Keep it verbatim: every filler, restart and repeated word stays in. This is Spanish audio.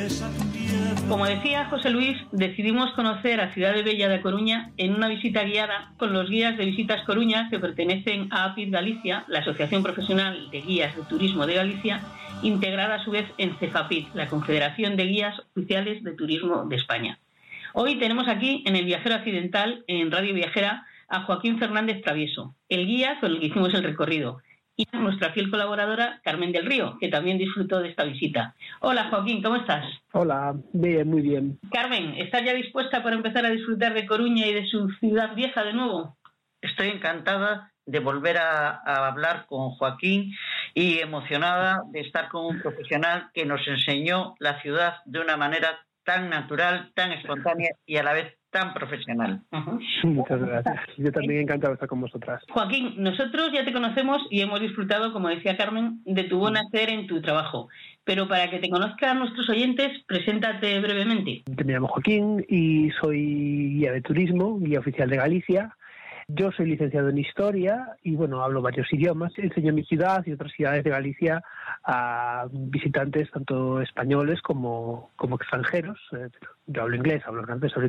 Como decía José Luis, decidimos conocer a Cidade Bella da Coruña en una visita guiada con los guías de Visitas Coruña que pertenecen a A P I D Galicia, la Asociación Profesional de Guías de Turismo de Galicia, integrada a su vez en CEFAPID, la Confederación de Guías Oficiales de Turismo de España. Hoy tenemos aquí en El Viajero Accidental, en Radio Viajera, a Joaquín Fernández Travieso, el guía con el que hicimos el recorrido, y a nuestra fiel colaboradora Carmen del Río, que también disfrutó de esta visita. Hola Joaquín, ¿cómo estás? Hola, bien, muy bien. Carmen, ¿estás ya dispuesta para empezar a disfrutar de Coruña y de su ciudad vieja de nuevo? Estoy encantada de volver a, a hablar con Joaquín y emocionada de estar con un profesional que nos enseñó la ciudad de una manera tan natural, tan espontánea y a la vez tan profesional. Uh-huh. Muchas gracias. Yo también encantado de estar con vosotras. Joaquín, nosotros ya te conocemos y hemos disfrutado, como decía Carmen, de tu buen hacer en tu trabajo. Pero para que te conozcan nuestros oyentes, preséntate brevemente. Me llamo Joaquín y soy guía de turismo, guía oficial de Galicia. Yo soy licenciado en Historia y, bueno, hablo varios idiomas. Enseño mi ciudad y otras ciudades de Galicia a visitantes tanto españoles como, como extranjeros. Yo hablo inglés, hablo francés, sobre